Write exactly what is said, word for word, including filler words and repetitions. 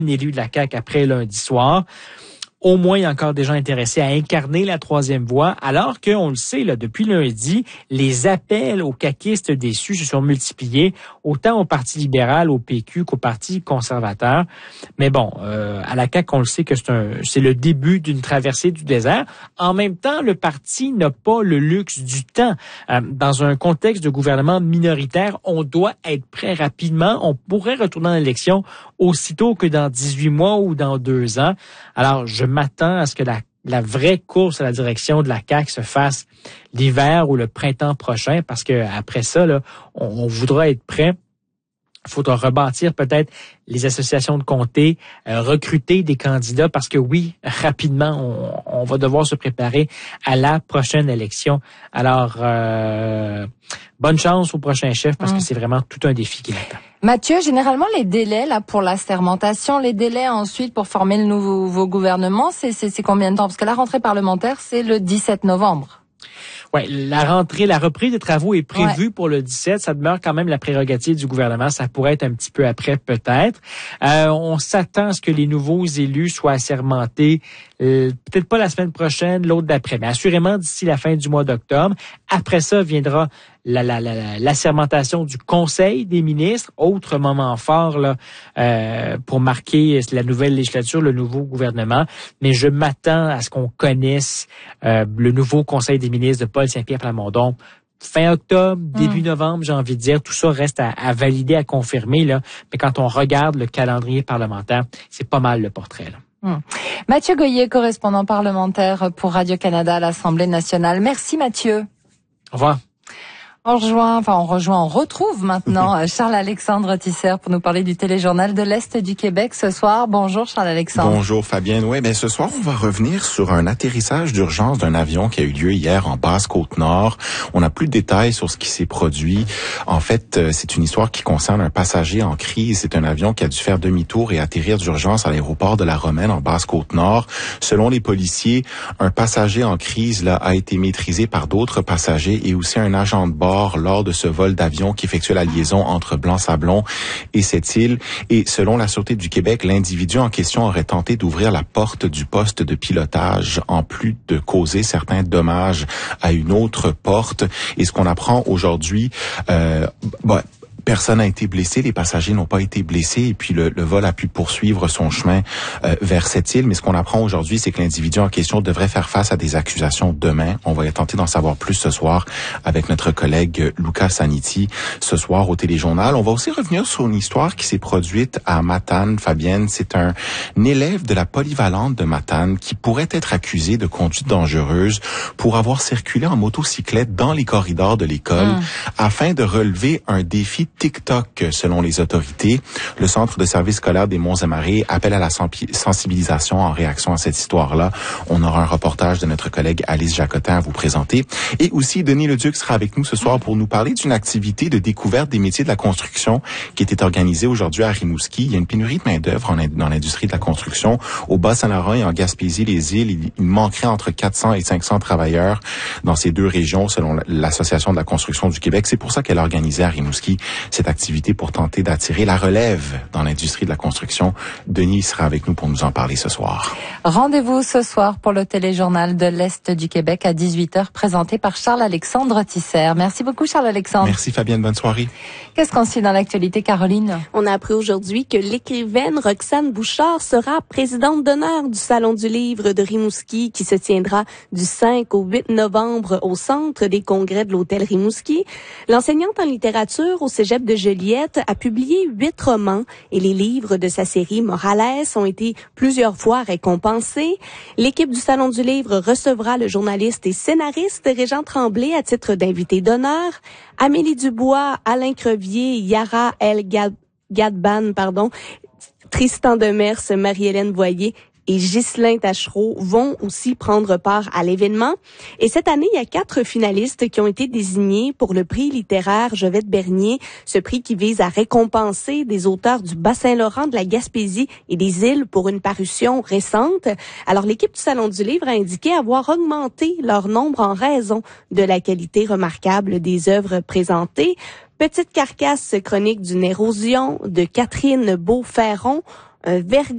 élu de la C A Q après lundi soir. Au moins, il y a encore des gens intéressés à incarner la troisième voie, alors qu'on le sait, là, depuis lundi, les appels aux caquistes déçus se sont multipliés, autant au Parti libéral, au P Q qu'au Parti conservateur. Mais bon, euh, à la C A Q, on le sait que c'est, un, c'est le début d'une traversée du désert. En même temps, le parti n'a pas le luxe du temps. Euh, dans un contexte de gouvernement minoritaire, on doit être prêt rapidement. On pourrait retourner en élection aussitôt que dans dix-huit mois ou dans deux ans. Alors, je m'attends à ce que la, la vraie course à la direction de la C A Q se fasse l'hiver ou le printemps prochain, parce que après ça, là, on, on voudra être prêt. Il faudra rebâtir peut-être les associations de comtés, euh, recruter des candidats, parce que oui, rapidement, on, on va devoir se préparer à la prochaine élection. Alors, euh, bonne chance au prochain chef, parce mmh. que c'est vraiment tout un défi qui l'attend. Mathieu, généralement, les délais là pour la sermentation, les délais ensuite pour former le nouveau, nouveau gouvernement, c'est, c'est, c'est combien de temps? Parce que la rentrée parlementaire, c'est le dix-sept novembre. Ouais, la rentrée, la reprise des travaux est prévue ouais. pour le dix-sept. Ça demeure quand même la prérogative du gouvernement. Ça pourrait être un petit peu après, peut-être. Euh, on s'attend à ce que les nouveaux élus soient assermentés, euh, peut-être pas la semaine prochaine, l'autre d'après, mais assurément d'ici la fin du mois d'octobre. Après ça viendra la, la, la, l'assermentation du Conseil des ministres, autre moment fort là euh, pour marquer la nouvelle législature, le nouveau gouvernement. Mais je m'attends à ce qu'on connaisse euh, le nouveau Conseil des ministres de Paul Saint-Pierre Plamondon fin octobre, début mmh. novembre, j'ai envie de dire. Tout ça reste à, à valider, à confirmer là. Mais quand on regarde le calendrier parlementaire, c'est pas mal le portrait là. Mmh. Mathieu Goyer, correspondant parlementaire pour Radio-Canada à l'Assemblée nationale. Merci Mathieu. Au revoir. On rejoint, enfin on rejoint, on retrouve maintenant Charles-Alexandre Tisser pour nous parler du téléjournal de l'Est du Québec ce soir. Bonjour Charles-Alexandre. Bonjour Fabienne. Oui, ben ce soir on va revenir sur un atterrissage d'urgence d'un avion qui a eu lieu hier en Basse-Côte-Nord. On n'a plus de détails sur ce qui s'est produit. En fait, c'est une histoire qui concerne un passager en crise. C'est un avion qui a dû faire demi-tour et atterrir d'urgence à l'aéroport de la Romaine en Basse-Côte-Nord. Selon les policiers, un passager en crise là a été maîtrisé par d'autres passagers et aussi un agent de bord lors de ce vol d'avion qui effectuait la liaison entre Blanc-Sablon et cette île. Et selon la Sûreté du Québec, l'individu en question aurait tenté d'ouvrir la porte du poste de pilotage en plus de causer certains dommages à une autre porte. Et ce qu'on apprend aujourd'hui, euh, bah, personne n'a été blessé, les passagers n'ont pas été blessés et puis le, le vol a pu poursuivre son chemin euh, vers cette île. Mais ce qu'on apprend aujourd'hui, c'est que l'individu en question devrait faire face à des accusations demain. On va tenter d'en savoir plus ce soir avec notre collègue Luca Saniti ce soir au Téléjournal. On va aussi revenir sur une histoire qui s'est produite à Matane, Fabienne. C'est un, un élève de la polyvalente de Matane qui pourrait être accusé de conduite dangereuse pour avoir circulé en motocyclette dans les corridors de l'école mmh. afin de relever un défi TikTok, selon les autorités. Le Centre de service scolaire des Monts-et-Marais appelle à la sensibilisation en réaction à cette histoire-là. On aura un reportage de notre collègue Alice Jacotin à vous présenter. Et aussi, Denis Leduc sera avec nous ce soir pour nous parler d'une activité de découverte des métiers de la construction qui était organisée aujourd'hui à Rimouski. Il y a une pénurie de main-d'œuvre dans l'industrie de la construction. Au Bas-Saint-Laurent et en Gaspésie-les-Îles, il manquerait entre quatre cents et cinq cents travailleurs dans ces deux régions, selon l'Association de la construction du Québec. C'est pour ça qu'elle a organisé à Rimouski cette activité pour tenter d'attirer la relève dans l'industrie de la construction. Denis sera avec nous pour nous en parler ce soir. Rendez-vous ce soir pour le téléjournal de l'Est du Québec à dix-huit heures, présenté par Charles-Alexandre Tisser. Merci beaucoup Charles-Alexandre. Merci Fabienne, bonne soirée. Qu'est-ce qu'on suit dans l'actualité, Caroline? On a appris aujourd'hui que l'écrivaine Roxane Bouchard sera présidente d'honneur du Salon du livre de Rimouski qui se tiendra du cinq au huit novembre au Centre des congrès de l'Hôtel Rimouski. L'enseignante en littérature au Cégep de Joliette a publié huit romans et les livres de sa série Morales ont été plusieurs fois récompensés. L'équipe du Salon du livre recevra le journaliste et scénariste Régent Tremblay à titre d'invité d'honneur. Amélie Dubois, Alain Crevier, Yara El Gadban, pardon, Tristan Demers, Marie-Hélène Voyer et Ghislain Tachereau vont aussi prendre part à l'événement. Et cette année, il y a quatre finalistes qui ont été désignés pour le prix littéraire Jovette Bernier, ce prix qui vise à récompenser des auteurs du Bas-Saint-Laurent, de la Gaspésie et des îles pour une parution récente. Alors, l'équipe du Salon du livre a indiqué avoir augmenté leur nombre en raison de la qualité remarquable des œuvres présentées. Petite carcasse chronique d'une érosion de Catherine Beauferron, un verglas